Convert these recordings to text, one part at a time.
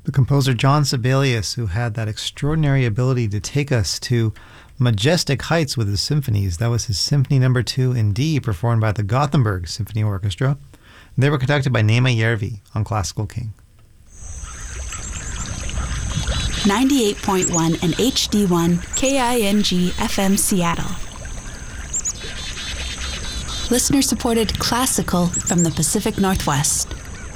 The composer John Sibelius, who had that extraordinary ability to take us to majestic heights with his symphonies. That was his Symphony No. 2 in D, performed by the Gothenburg Symphony Orchestra. They were conducted by Neema Järvi on Classical King. 98.1 and HD1 KING FM Seattle. Listener-supported classical from the Pacific Northwest.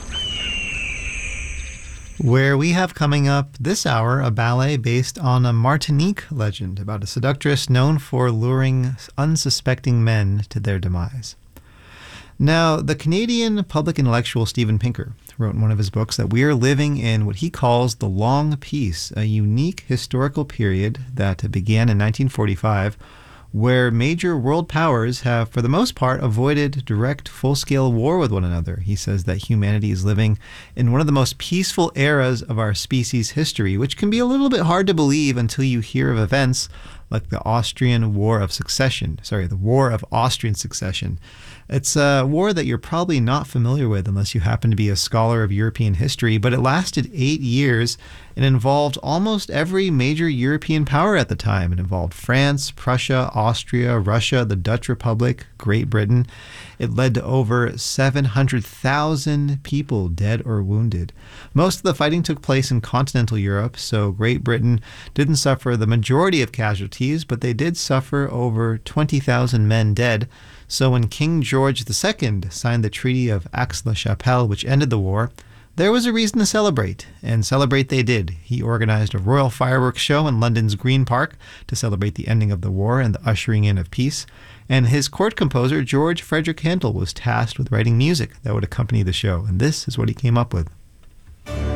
Where we have coming up this hour a ballet based on a Martinique legend about a seductress known for luring unsuspecting men to their demise. Now, the Canadian public intellectual Steven Pinker wrote in one of his books that we are living in what he calls the Long Peace, a unique historical period that began in 1945, where major world powers have, for the most part, avoided direct full-scale war with one another. He says that humanity is living in one of the most peaceful eras of our species' history, which can be a little bit hard to believe until you hear of events like the War of Austrian Succession. It's a war that you're probably not familiar with unless you happen to be a scholar of European history, but it lasted 8 years and involved almost every major European power at the time. It involved France, Prussia, Austria, Russia, the Dutch Republic, Great Britain. It led to over 700,000 people dead or wounded. Most of the fighting took place in continental Europe, so Great Britain didn't suffer the majority of casualties, but they did suffer over 20,000 men dead. So when King George II signed the Treaty of Aix-la-Chapelle, which ended the war, there was a reason to celebrate, and celebrate they did. He organized a royal fireworks show in London's Green Park to celebrate the ending of the war and the ushering in of peace. And his court composer, George Frederick Handel, was tasked with writing music that would accompany the show. And this is what he came up with.